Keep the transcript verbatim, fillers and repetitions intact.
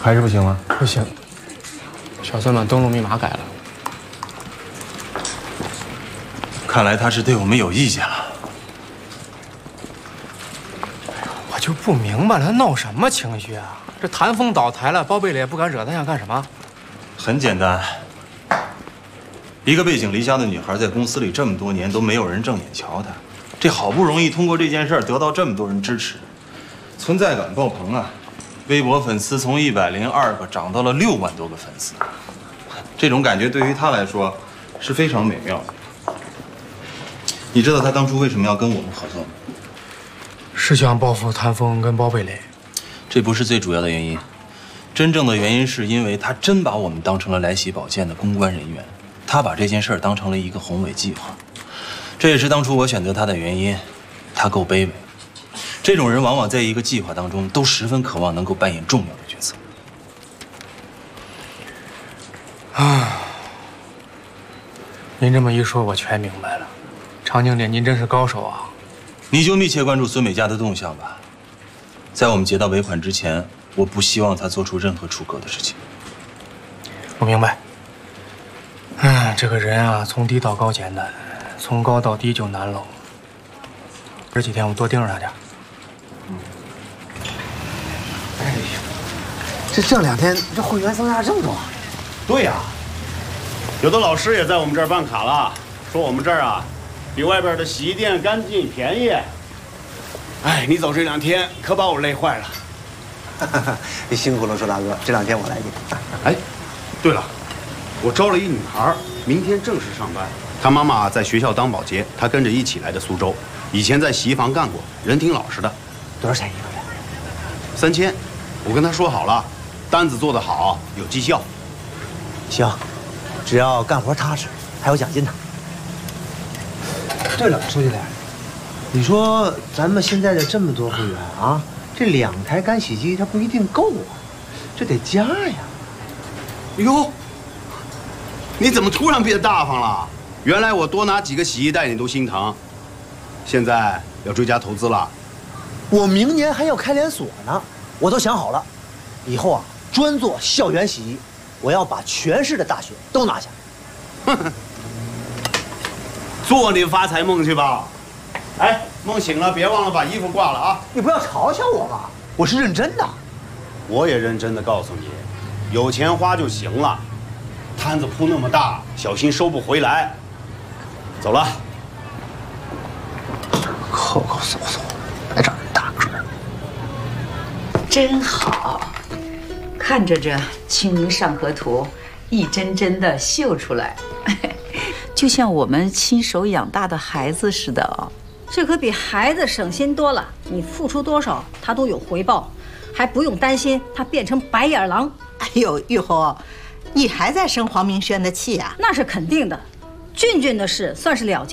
还是不行吗？ 不行，小孙把登录密码改了。 看来他是对我们有意见了。 我就不明白了，他闹什么情绪啊？这谭峰倒台了，包贝勒也不敢惹他，想干什么？ 很简单，一个背井离乡的女孩在公司里这么多年都没有人正眼瞧她，这好不容易通过这件事得到这么多人支持，存在感爆棚啊！微博粉丝从一百零二个涨到了六万多个粉丝，这种感觉对于她来说是非常美妙的。你知道她当初为什么要跟我们合作吗？ 是想报复谭峰跟包贝勒。 这不是最主要的原因，真正的原因是因为他真把我们当成了来喜保健的公关人员，他把这件事儿当成了一个宏伟计划。这也是当初我选择他的原因，他够卑微。这种人往往在一个计划当中都十分渴望能够扮演重要的角色。 啊，您这么一说，我全明白了。常经理，您真是高手啊！ 你就密切关注孙美嘉的动向吧。在我们结到尾款之前，我不希望他做出任何出格的事情。 我明白。嗯，这个人啊，从低到高简单，从高到低就难喽。这几天我多盯着他点。 哎呀，这这两天这会员增加这么多。 对呀，有的老师也在我们这儿办卡了，说我们这儿啊，比外边的洗衣店干净便宜。哎，你走这两天可把我累坏了。 你辛苦了，周大哥，这两天我来你。 哎，对了，我招了一女孩，明天正式上班。她妈妈在学校当保洁，她跟着一起来的苏州，以前在洗衣房干过，人挺老实的。 多少钱一个月？ 三千，我跟她说好了，单子做得好有绩效。 行，只要干活踏实，还有奖金呢。对了，周经理，你说咱们现在的这么多会员啊，这两台干洗机它不一定够啊，这得加呀。 哟，你怎么突然变大方了？原来我多拿几个洗衣袋你都心疼，现在要追加投资了。 我明年还要开连锁呢，我都想好了，以后啊专做校园洗衣，我要把全市的大学都拿下。 哼哼，做你发财梦去吧。哎，梦醒了别忘了把衣服挂了啊！ 你不要嘲笑我嘛，我是认真的。 我也认真的告诉你，有钱花就行了，摊子铺那么大，小心收不回来。走了。 抠抠搜搜，还长人大个儿。 真好，看着这《清明上河图》一帧帧的绣出来，就像我们亲手养大的孩子似的哦。 这可比孩子省心多了，你付出多少，他都有回报，还不用担心他变成白眼狼。 哎呦，玉红，你还在生黄明轩的气呀？ 那是肯定的，俊俊的事算是了结。